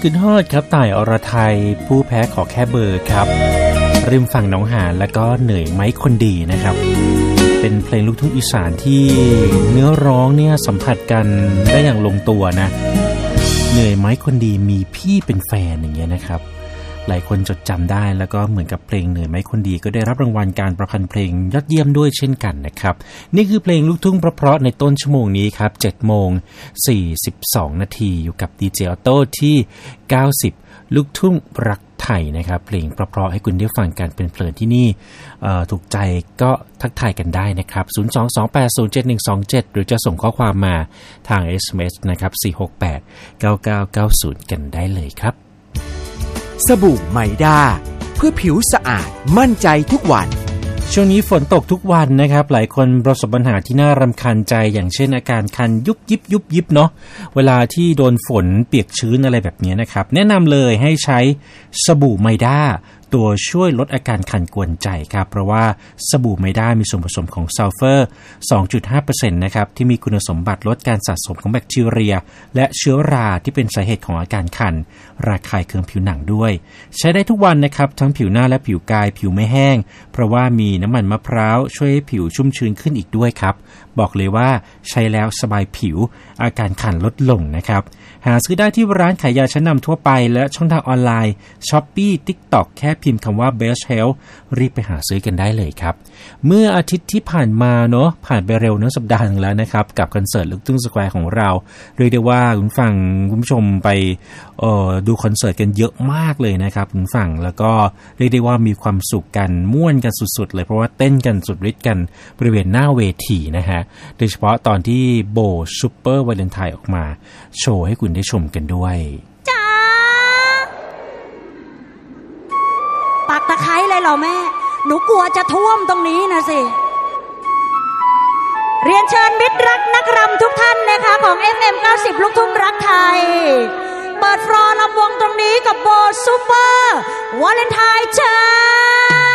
กึนฮอดครับต่ายอรไทยผู้แพ้ขอแค่เบอร์ครับริมฝั่งหนองหานแล้วก็เหนื่อยไหมคนดีนะครับเป็นเพลงลูกทุ่งอีสานที่เนื้อร้องเนี่ยสัมผัสกันได้อย่างลงตัวนะเหนื่อยไหมคนดีมีพี่เป็นแฟนอย่างเงี้ยนะครับหลายคนจดจำได้แล้วก็เหมือนกับเพลงเหนื่อยไหมคนดีก็ได้รับรางวัลการประพันธ์เพลงยอดเยี่ยมด้วยเช่นกันนะครับนี่คือเพลงลูกทุ่งเพราะๆในต้นชั่วโมงนี้ครับ7:42 นาทีอยู่กับดีเจออโต้ที่90ลูกทุ่งรักไทยนะครับเพลงเพราะๆให้คุณได้ฟังกันเป็นเพลินที่นี่ถูกใจก็ทักทายกันได้นะครับ022807127หรือจะส่งข้อความมาทาง SMS นะครับ4689990กันได้เลยครับสบู่ไมด้าเพื่อผิวสะอาดมั่นใจทุกวันช่วงนี้ฝนตกทุกวันนะครับหลายคนประสบปัญหาที่น่ารำคาญใจอย่างเช่นอาการคันยุบยิบเนาะเวลาที่โดนฝนเปียกชื้นอะไรแบบนี้นะครับแนะนำเลยให้ใช้สบู่ไมด้าตัวช่วยลดอาการคันกวนใจครับเพราะว่าสบู่ไมด้ามีส่วนผสมของซัลเฟอร์ 2.5% นะครับที่มีคุณสมบัติลดการสะสมของแบคทีเรียและเชื้อราที่เป็นสาเหตุของอาการคันระคายเคืองผิวหนังด้วยใช้ได้ทุกวันนะครับทั้งผิวหน้าและผิวกายผิวไม่แห้งเพราะว่ามีน้ำมันมะพร้าวช่วยให้ผิวชุ่มชื้นขึ้นอีกด้วยครับบอกเลยว่าใช้แล้วสบายผิวอาการคันลดลงนะครับหาซื้อได้ที่ร้านขายยาชั้นนำทั่วไปและช่องทางออนไลน์ Shopee TikTok แค่พิมพ์คำว่า Best Health รีบไปหาซื้อกันได้เลยครับเมื่ออาทิตย์ที่ผ่านมาเนาะผ่านไปเร็วเนาะสัปดาห์นึงแล้วนะครับกับคอนเสิร์ตลูกทุ่งสแควร์ของเราเรียกได้ว่าคุณผู้ชมไปดูคอนเสิร์ตกันเยอะมากเลยนะครับคุณฟังแล้วก็เรียกได้ว่ามีความสุขกันม่วนกันสุดๆเลยเพราะว่าเต้นกันสุดฤทธิ์กันบริเวณหน้าเวทีนะฮะโดยเฉพาะตอนที่โบซุปเปอร์วาเลนไทน์ออกมาโชว์ให้คุณได้ชมกันด้วยจ้าปักตะไคร้เลยเหรอแม่หนูกลัวจะท่วมตรงนี้นะสิเรียนเชิญมิตรรักนักรำทุกท่านนะคะของ FM 90ลูกทุ่งรักไทยเปิดฟลอร์ลำวงตรงนี้กับโบซุปเปอร์วาเลนไทน์จ้า